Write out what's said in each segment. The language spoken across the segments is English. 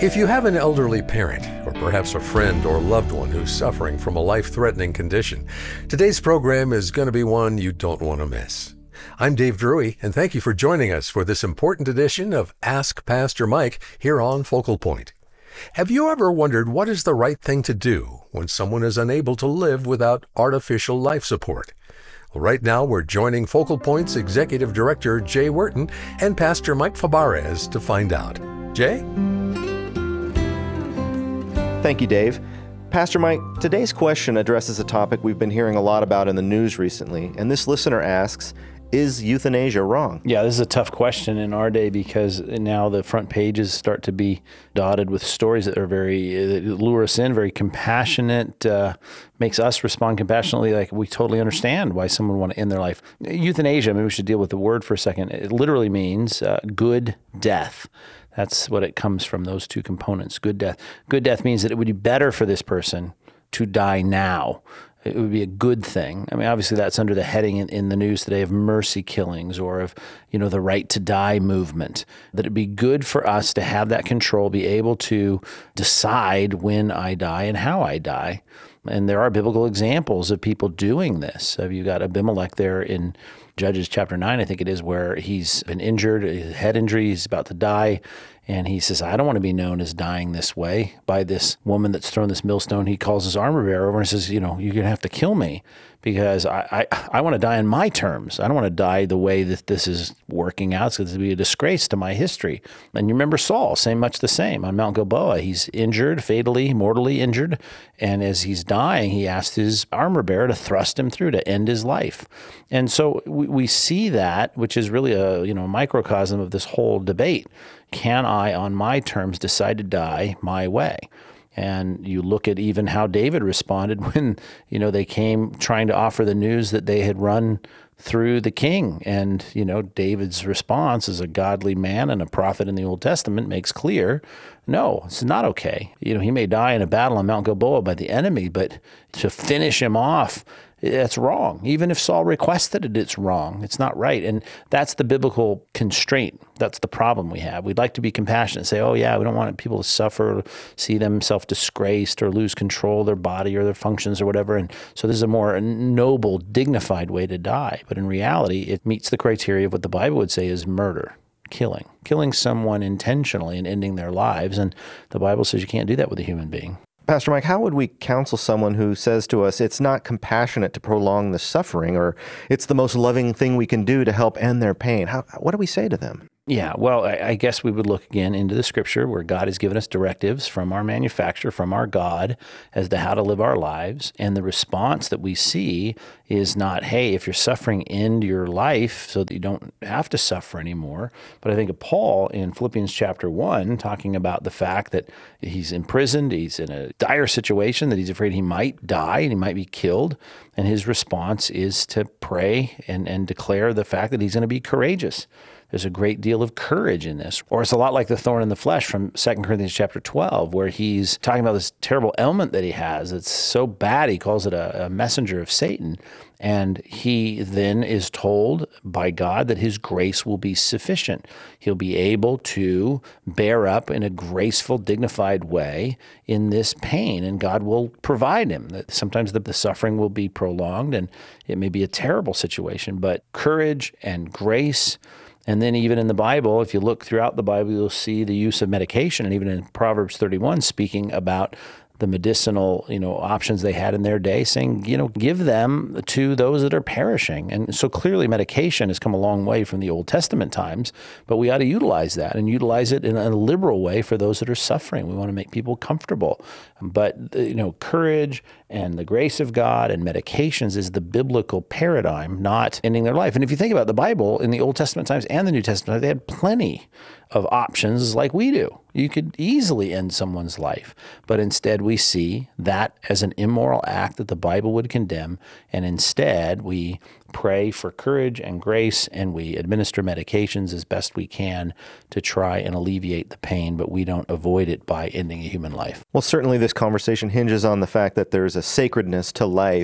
If you have an elderly parent, or perhaps a friend or loved one who's suffering from a life-threatening condition, today's program is going to be one you don't want to miss. I'm Dave Drury, and thank you for joining us for this important edition of Ask Pastor Mike here on Focal Point. Have you ever wondered what is the right thing to do when someone is unable to live without artificial life support? Well, right now we're joining Focal Point's Executive Director Jay Wharton and Pastor Mike Fabarez to find out. Jay? Thank you, Dave. Pastor Mike, today's question addresses a topic we've been hearing a lot about in the news recently, and this listener asks, is euthanasia wrong? Yeah, this is a tough question in our day because now the front pages start to be dotted with stories that are that lure us in, very compassionate, makes us respond compassionately, like we totally understand why someone would want to end their life. Euthanasia, maybe we should deal with the word for a second. It literally means good death. That's what it comes from, those two components, good death. Good death means that it would be better for this person to die now. It would be a good thing. I mean, obviously that's under the heading in the news today of mercy killings or of, the right to die movement, that it'd be good for us to have that control, be able to decide when I die and how I die. And there are biblical examples of people doing this. You've got Abimelech there in Judges chapter 9, I think it is, where he's been injured, a head injury, he's about to die. And he says, I don't want to be known as dying this way by this woman that's thrown this millstone. He calls his armor bearer over and says, you're going to have to kill me because I want to die on my terms. I don't want to die the way that this is working out. It's going to be a disgrace to my history. And you remember Saul, much the same on Mount Gilboa. He's injured, fatally, mortally injured. And as he's dying, he asked his armor bearer to thrust him through to end his life. And so we see that, which is really a microcosm of this whole debate. Can I, on my terms, decide to die my way? And you look at even how David responded when, they came trying to offer the news that they had run through the king. And, David's response as a godly man and a prophet in the Old Testament makes clear, no, it's not okay. He may die in a battle on Mount Gilboa by the enemy, but to finish him off, that's wrong. Even if Saul requested it, it's wrong. It's not right. And that's the biblical constraint. That's the problem we have. We'd like to be compassionate and say, oh yeah, we don't want people to suffer, see them self-disgraced or lose control of their body or their functions or whatever. And so this is a more noble, dignified way to die. But in reality, it meets the criteria of what the Bible would say is murder, killing someone intentionally and ending their lives. And the Bible says you can't do that with a human being. Pastor Mike, how would we counsel someone who says to us, it's not compassionate to prolong the suffering, or it's the most loving thing we can do to help end their pain? What do we say to them? Yeah, well, I guess we would look again into the scripture where God has given us directives from our manufacturer, from our God, as to how to live our lives. And the response that we see is not, hey, if you're suffering, end your life so that you don't have to suffer anymore. But I think of Paul in Philippians chapter 1, talking about the fact that he's imprisoned, he's in a dire situation, that he's afraid he might die and he might be killed. And his response is to pray and declare the fact that he's going to be courageous. There's a great deal of courage in this. Or it's a lot like the thorn in the flesh from 2 Corinthians chapter 12, where he's talking about this terrible ailment that he has. It's so bad, he calls it a messenger of Satan. And he then is told by God that his grace will be sufficient. He'll be able to bear up in a graceful, dignified way in this pain, and God will provide him. Sometimes the suffering will be prolonged, and it may be a terrible situation, but courage and grace. And then even in the Bible, if you look throughout the Bible, you'll see the use of medication. And even in Proverbs 31, speaking about the medicinal, options they had in their day, saying, give them to those that are perishing. And so clearly medication has come a long way from the Old Testament times, but we ought to utilize that and utilize it in a liberal way for those that are suffering. We want to make people comfortable. But, courage and the grace of God and medications is the biblical paradigm, not ending their life. And if you think about the Bible in the Old Testament times and the New Testament, they had plenty of options like we do. You could easily end someone's life, but instead we see that as an immoral act that the Bible would condemn, and instead we pray for courage and grace, and we administer medications as best we can to try and alleviate the pain, but we don't avoid it by ending a human life. Well, certainly this conversation hinges on the fact that there's a sacredness to life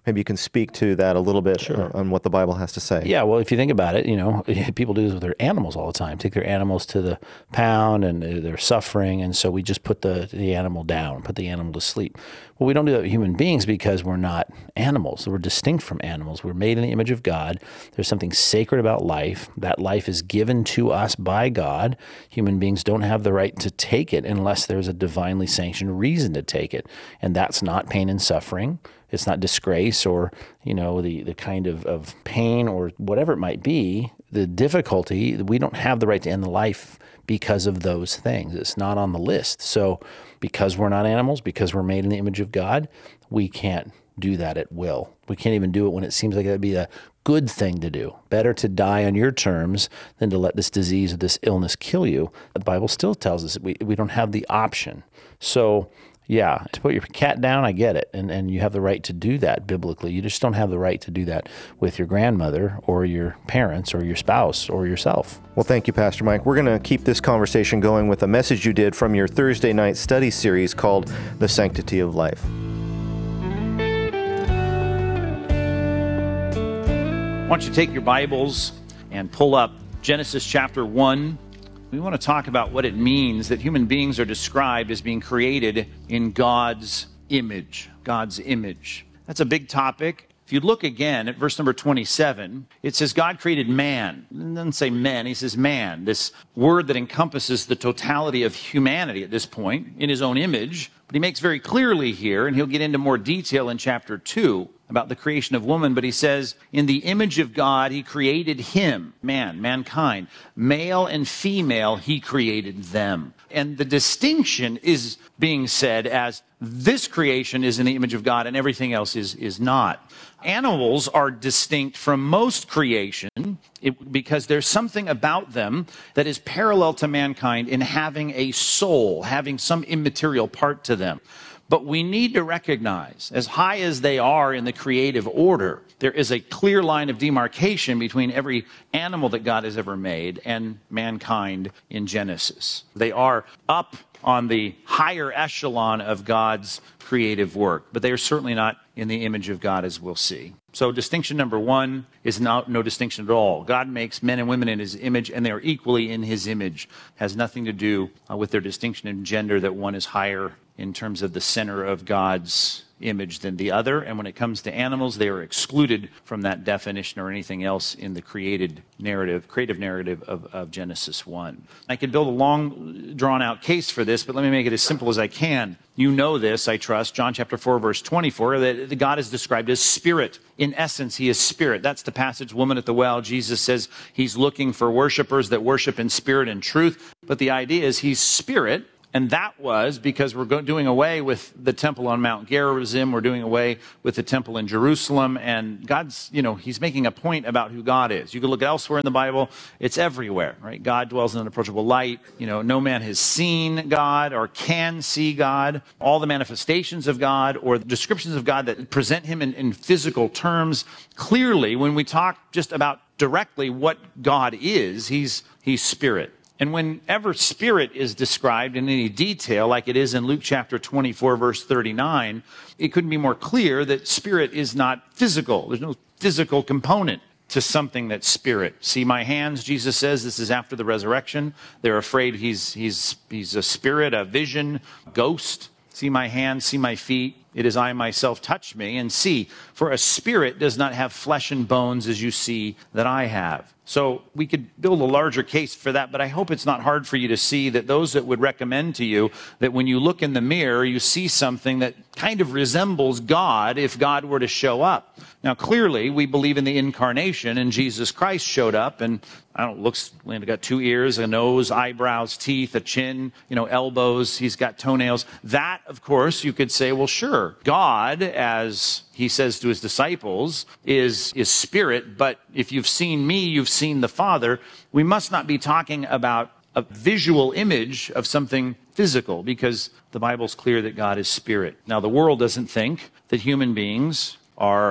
Maybe you can speak to that a little bit on what the Bible has to say. Yeah, well, if you think about it, people do this with their animals all the time. Take their animals to the pound and they're suffering, and so we just put the animal down, put the animal to sleep. Well, we don't do that with human beings because we're not animals. We're distinct from animals. We're made in the image of God. There's something sacred about life. That life is given to us by God. Human beings don't have the right to take it unless there's a divinely sanctioned reason to take it, and that's not pain and suffering. It's not disgrace or, the kind of pain or whatever it might be, the difficulty. We don't have the right to end the life because of those things. It's not on the list. So because we're not animals, because we're made in the image of God, we can't do that at will. We can't even do it when it seems like that'd be a good thing to do. Better to die on your terms than to let this disease or this illness kill you. The Bible still tells us that we don't have the option. So yeah, to put your cat down, I get it. And you have the right to do that biblically. You just don't have the right to do that with your grandmother or your parents or your spouse or yourself. Well, thank you, Pastor Mike. We're going to keep this conversation going with a message you did from your Thursday night study series called The Sanctity of Life. Why don't you take your Bibles and pull up Genesis chapter 1. We want to talk about what it means that human beings are described as being created in God's image. God's image. That's a big topic. If you look again at verse number 27, it says God created man. It doesn't say men, he says man. This word that encompasses the totality of humanity at this point in his own image. But he makes very clearly here, and he'll get into more detail in chapter 2, about the creation of woman, but he says, in the image of God, he created him, mankind. Male and female, he created them. And the distinction is being said as this creation is in the image of God and everything else is not. Animals are distinct from most creation because there's something about them that is parallel to mankind in having a soul, having some immaterial part to them. But we need to recognize, as high as they are in the creative order, there is a clear line of demarcation between every animal that God has ever made and mankind in Genesis. They are up on the higher echelon of God's creative work, but they are certainly not in the image of God, as we'll see. So distinction number one is no distinction at all. God makes men and women in his image, and they are equally in his image. It has nothing to do with their distinction in gender, that one is higher in terms of the center of God's image than the other. And when it comes to animals, they are excluded from that definition or anything else in the creative narrative of Genesis 1. I could build a long, drawn-out case for this, but let me make it as simple as I can. You know this, I trust, John chapter 4, verse 24, that God is described as spirit. In essence, he is spirit. That's the passage, woman at the well. Jesus says he's looking for worshipers that worship in spirit and truth. But the idea is he's spirit. And that was because we're doing away with the temple on Mount Gerizim. We're doing away with the temple in Jerusalem. And God's, he's making a point about who God is. You can look elsewhere in the Bible. It's everywhere, right? God dwells in unapproachable light. No man has seen God or can see God. All the manifestations of God or the descriptions of God that present him in physical terms. Clearly, when we talk just about directly what God is, he's spirit. And whenever spirit is described in any detail, like it is in Luke chapter 24, verse 39, it couldn't be more clear that spirit is not physical. There's no physical component to something that's spirit. See my hands, Jesus says. This is after the resurrection. They're afraid he's a spirit, a vision, ghost. See my hands, see my feet. It is I myself, touch me and see. For a spirit does not have flesh and bones as you see that I have. So we could build a larger case for that, but I hope it's not hard for you to see that those that would recommend to you that when you look in the mirror, you see something that kind of resembles God if God were to show up. Now, clearly, we believe in the incarnation, and Jesus Christ showed up, and looks, he's got 2 ears, a nose, eyebrows, teeth, a chin, elbows, he's got toenails. That, of course, you could say, well, sure, God, as he says to his disciples, is spirit, but if you've seen me, you've seen the Father. We must not be talking about a visual image of something physical, because the Bible's clear that God is spirit. Now, the world doesn't think that human beings are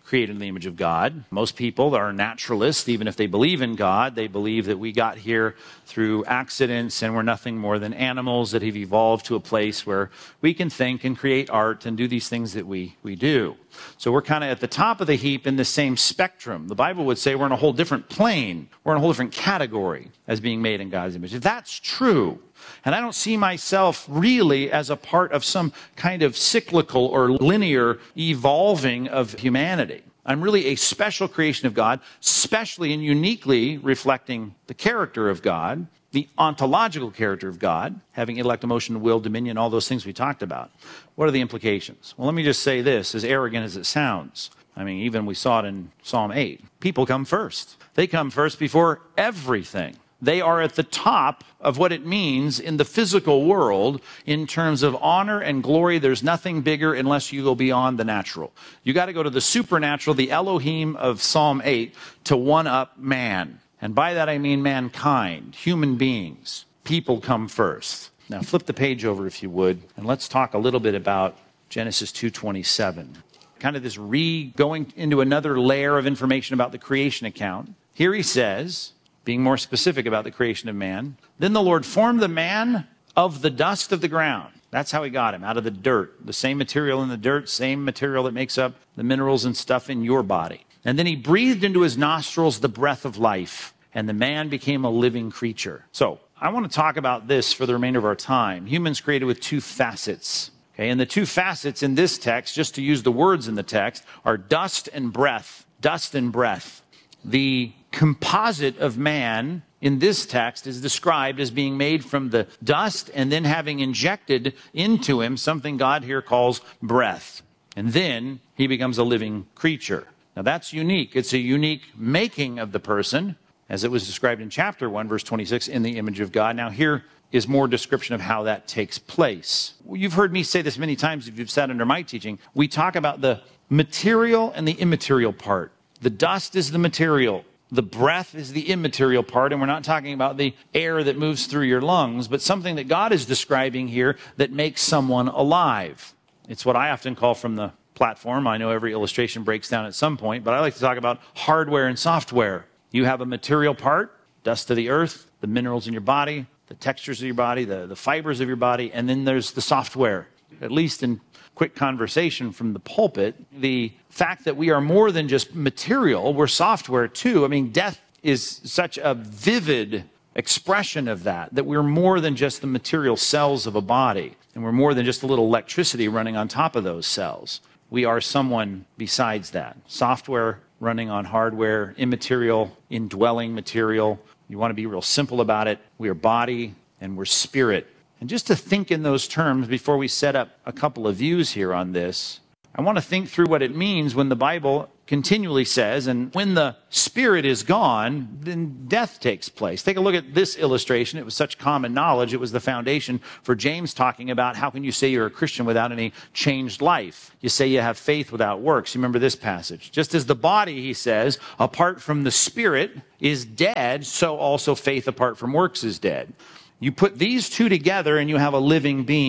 created in the image of God. Most people are naturalists. Even if they believe in God, they believe that we got here through accidents and we're nothing more than animals that have evolved to a place where we can think and create art and do these things that we do. So we're kind of at the top of the heap in the same spectrum. The Bible would say we're in a whole different plane. We're in a whole different category as being made in God's image. If that's true, and I don't see myself really as a part of some kind of cyclical or linear evolving of humanity. I'm really a special creation of God, specially and uniquely reflecting the character of God, the ontological character of God, having intellect, emotion, will, dominion, all those things we talked about. What are the implications? Well, let me just say this, as arrogant as it sounds. I mean, even we saw it in Psalm 8. People come first. They come first before everything. They are at the top of what it means in the physical world in terms of honor and glory. There's nothing bigger unless you go beyond the natural. You got to go to the supernatural, the Elohim of Psalm 8, to one-up man. And by that I mean mankind, human beings. People come first. Now flip the page over if you would, and let's talk a little bit about Genesis 2:27. Kind of this going into another layer of information about the creation account. Here he says, being more specific about the creation of man, then the Lord formed the man of the dust of the ground. That's how he got him, out of the dirt. The same material in the dirt, same material that makes up the minerals and stuff in your body. And then he breathed into his nostrils the breath of life, and the man became a living creature. So I want to talk about this for the remainder of our time. Humans created with two facets. Okay, and the two facets in this text, just to use the words in the text, are dust and breath. Dust and breath. The composite of man in this text is described as being made from the dust and then having injected into him something God here calls breath. And then he becomes a living creature. Now that's unique. It's a unique making of the person, as it was described in chapter 1, verse 26, in the image of God. Now here is more description of how that takes place. You've heard me say this many times if you've sat under my teaching. We talk about the material and the immaterial part. The dust is the material. The breath is the immaterial part, and we're not talking about the air that moves through your lungs, but something that God is describing here that makes someone alive. It's what I often call from the platform. I know every illustration breaks down at some point, but I like to talk about hardware and software. You have a material part, dust of the earth, the minerals in your body, the textures of your body, the fibers of your body, and then there's the software. At least in quick conversation from the pulpit, the fact that we are more than just material, we're software too. I mean, death is such a vivid expression of that we're more than just the material cells of a body, and we're more than just a little electricity running on top of those cells. We are someone besides that. Software running on hardware, immaterial, indwelling material. You want to be real simple about it. We are body and we're spirit. And just to think in those terms before we set up a couple of views here on this, I want to think through what it means when the Bible continually says, and when the spirit is gone, then death takes place. Take a look at this illustration. It was such common knowledge. It was the foundation for James talking about how can you say you're a Christian without any changed life? You say you have faith without works. You remember this passage. Just as the body, he says, apart from the spirit is dead, so also faith apart from works is dead. You put these two together and you have a living being.